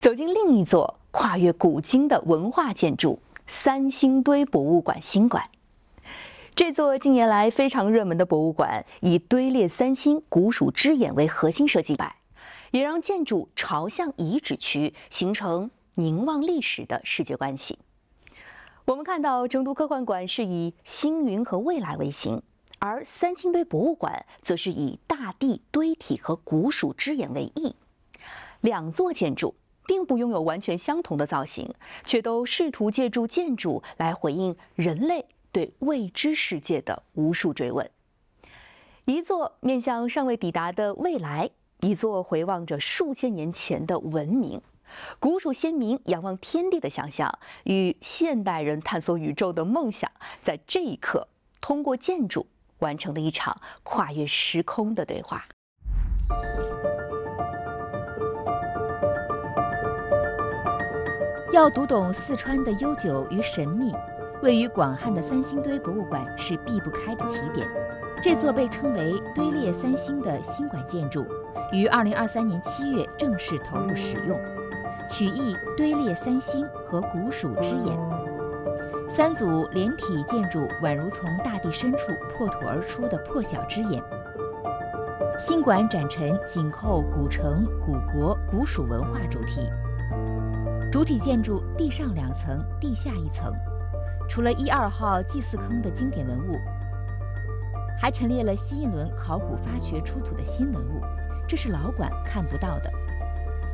走进另一座跨越古今的文化建筑——三星堆博物馆新馆。这座近年来非常热门的博物馆，以堆列三星古蜀之眼为核心设计摆，也让建筑朝向遗址区，形成凝望历史的视觉关系。我们看到成都科幻馆是以星云和未来为形，而三星堆博物馆则是以大地、堆体和古蜀之眼为意。两座建筑并不拥有完全相同的造型，却都试图借助建筑来回应人类对未知世界的无数追问。一座面向尚未抵达的未来，一座回望着数千年前的文明。古蜀先民仰望天地的想象，与现代人探索宇宙的梦想，在这一刻通过建筑完成了一场跨越时空的对话。 要读懂四川的悠久与神秘，位于广汉的三星堆博物馆是避不开的起点。这座被称为“堆列三星”的新馆建筑，于2023年7月正式投入使用，取意堆列三星和古蜀之眼。三组连体建筑宛如从大地深处破土而出的破晓之眼。新馆展陈紧扣古城、古国、古蜀文化主题。主体建筑地上2层，地下1层。除了1、2号祭祀坑的经典文物，还陈列了新一轮考古发掘出土的新文物，这是老馆看不到的。